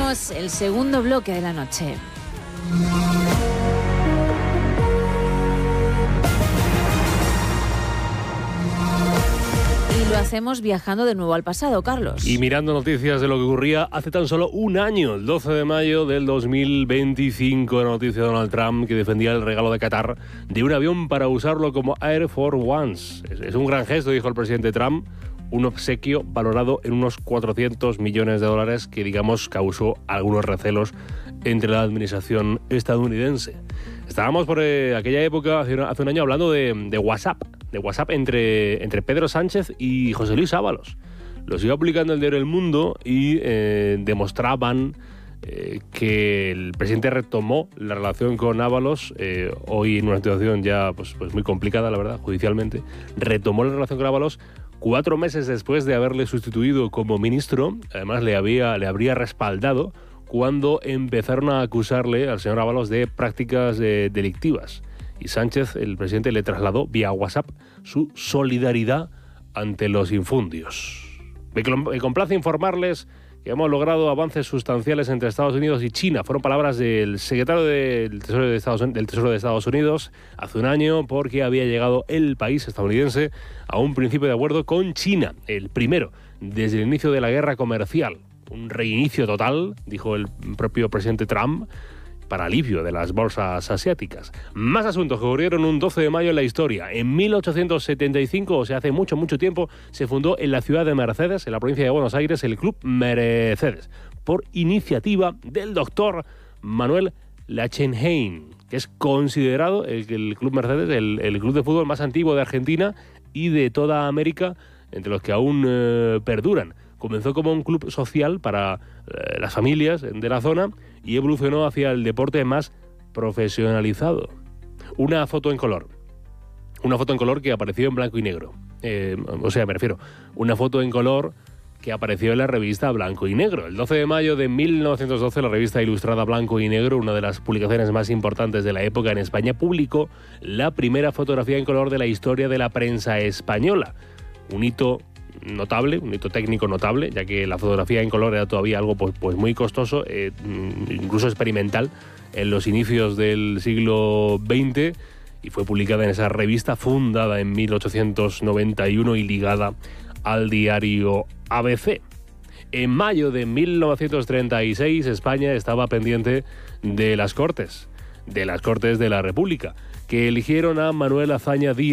Abrimos el segundo bloque de la noche. Y lo hacemos viajando de nuevo al pasado, Carlos. Y mirando noticias de lo que ocurría hace tan solo un año, el 12 de mayo del 2025, la noticia de Donald Trump que defendía el regalo de Qatar de un avión para usarlo como Air Force Ones. Es un gran gesto, dijo el presidente Trump, un obsequio valorado en unos 400 millones de dólares que, digamos, causó algunos recelos entre la administración estadounidense. Estábamos por aquella época, hace un año, hablando de WhatsApp entre Pedro Sánchez y José Luis Ábalos. Los iba publicando el diario El Mundo y demostraban que el presidente retomó la relación con Ábalos, hoy en una situación ya pues muy complicada, la verdad, judicialmente. Retomó la relación con Ábalos 4 meses después de haberle sustituido como ministro. Además, le habría respaldado cuando empezaron a acusarle al señor Ábalos de prácticas delictivas. Y Sánchez, el presidente, le trasladó vía WhatsApp su solidaridad ante los infundios. Me complace informarles que hemos logrado avances sustanciales entre Estados Unidos y China. Fueron palabras del secretario del Tesoro de Estados Unidos hace un año, porque había llegado el país estadounidense a un principio de acuerdo con China, el primero desde el inicio de la guerra comercial. Un reinicio total, dijo el propio presidente Trump, para alivio de las bolsas asiáticas. Más asuntos que ocurrieron un 12 de mayo en la historia. En 1875, o sea, hace mucho tiempo, se fundó en la ciudad de Mercedes, en la provincia de Buenos Aires, el Club Mercedes, por iniciativa del doctor Manuel Lachenheim, que es considerado el Club Mercedes el club de fútbol más antiguo de Argentina y de toda América, entre los que aún perduran. Comenzó como un club social para las familias de la zona y evolucionó hacia el deporte más profesionalizado. Una foto en color que apareció en blanco y negro. Una foto en color que apareció en la revista Blanco y Negro. El 12 de mayo de 1912, la revista ilustrada Blanco y Negro, una de las publicaciones más importantes de la época en España, publicó la primera fotografía en color de la historia de la prensa española. Un hito notable, un hito técnico notable, ya que la fotografía en color era todavía algo pues muy costoso, incluso experimental, en los inicios del siglo XX, y fue publicada en esa revista, fundada en 1891 y ligada al diario ABC. En mayo de 1936, España estaba pendiente de las Cortes de la República, que eligieron a Manuel Azaña Díaz